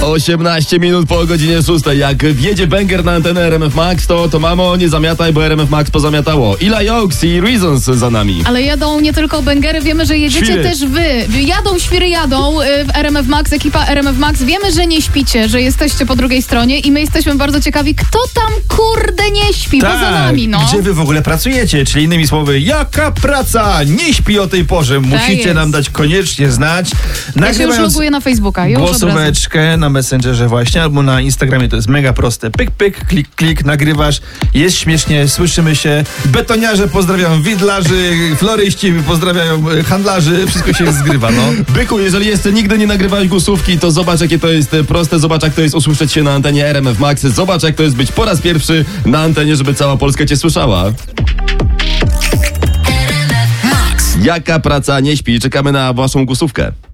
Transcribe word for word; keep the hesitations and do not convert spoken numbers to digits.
osiemnaście minut po godzinie szóstej. Jak wjedzie banger na antenę R M F Max, to, to mamo, nie zamiataj, bo R M F Max pozamiatało. Ila Jokes i Reasons za nami. Ale jadą nie tylko bangery, wiemy, że jedziecie Świry. też wy. Jadą, świry jadą w R M F Max, ekipa R M F Max. Wiemy, że nie śpicie, że jesteście po drugiej stronie i my jesteśmy bardzo ciekawi, kto tam kurde nie śpi poza nami, no. Gdzie wy w ogóle pracujecie? Czyli innymi słowy, jaka praca nie śpi o tej porze? Musicie jest. nam dać koniecznie znać. Ja się już loguję na Facebooka. Już od razu. Głosóweczkę na Messengerze właśnie, albo na Instagramie, to jest mega proste. Pyk, pyk, klik, klik, nagrywasz. Jest śmiesznie, słyszymy się. Betoniarze pozdrawiają widlarzy, floryści pozdrawiają handlarzy. Wszystko się zgrywa, no. Byku, jeżeli jeszcze nigdy nie nagrywałeś głosówki, to zobacz, jakie to jest proste. Zobacz, jak to jest usłyszeć się na antenie R M F Max. Zobacz, jak to jest być po raz pierwszy na antenie, żeby cała Polska cię słyszała. Jaka praca nie śpi? Czekamy na waszą głosówkę.